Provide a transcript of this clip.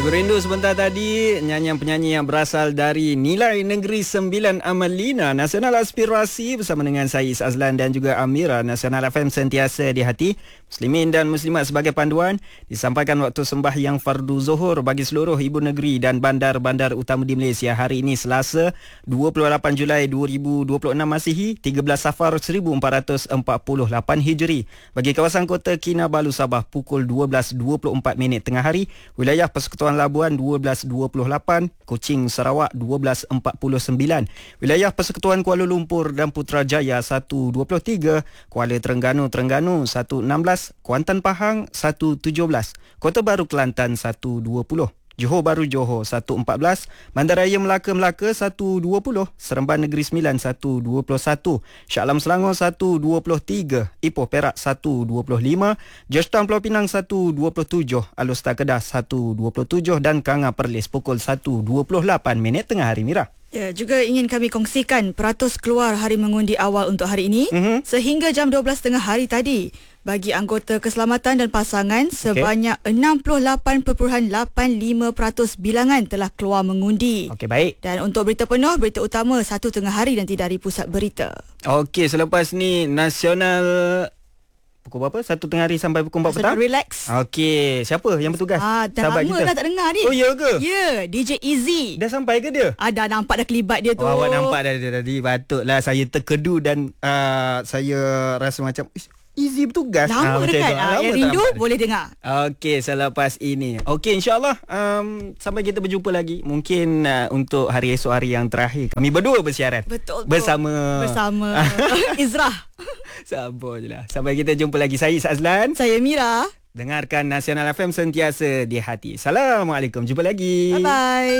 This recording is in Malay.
Lagu Rindu sebentar tadi, nyanyian-penyanyi yang berasal dari Nilai Negeri 9 Amalina, Nasional Aspirasi bersama dengan saya Is Azlan dan juga Amira. Nasional FM sentiasa di hati muslimin dan muslimat sebagai panduan. Disampaikan waktu sembahyang fardu zuhur bagi seluruh ibu negeri dan bandar-bandar utama di Malaysia. Hari ini Selasa 28 Julai 2026 Masihi, 13 Safar 1448 Hijri. Bagi kawasan kota Kinabalu Sabah pukul 12.24 tengah hari, wilayah Persekutuan Labuan 12.28, Kuching Sarawak 12.49, wilayah Persekutuan Kuala Lumpur dan Putrajaya 1.23, Kuala Terengganu 1.16, Kuantan Pahang 1.17, Kota Baru Kelantan 1.20, Johor Bahru Johor 1.14, Bandaraya Melaka 1.20, Seremban Negeri Sembilan 1.21, Shah Alam Selangor 1.23, Ipoh Perak 1.25, Georgetown Pulau Pinang 1.27, Alor Setar Kedah 1.27 dan Kanga Perlis pukul 1.28 tengah hari, Mira. Ya, juga ingin kami kongsikan peratus keluar hari mengundi awal untuk hari ini. Sehingga jam 12 tengah hari tadi, bagi anggota keselamatan dan pasangan, sebanyak 68.85% bilangan telah keluar mengundi. Okey, baik. Dan untuk berita penuh, berita utama 1 tengah hari nanti dari Pusat Berita. Okey, selepas ni nasional pukul berapa? 1 tengah hari sampai pukul 4 petang? Relax. Okey, siapa yang bertugas? Dah Sahabat lama kita dah tak dengar ni. Oh, ya ke? Ya, DJ Easy. Dah sampai ke dia? Dah nampak dah kelibat dia tu. Oh, awak nampak dah tadi. Patutlah saya terkedu dan saya rasa macam Easy bertugas. Lama dekat. Yang rindu boleh dengar. Okey, selepas ini. Okey, insyaAllah sampai kita berjumpa lagi. Mungkin untuk hari esok, hari yang terakhir, kami berdua bersiaran. Betul. Bersama Izrah. Sabar je lah. Sampai kita jumpa lagi. Saya Is Azlan. Saya Mira. Dengarkan Nasional FM sentiasa di hati. Assalamualaikum. Jumpa lagi. Bye-bye.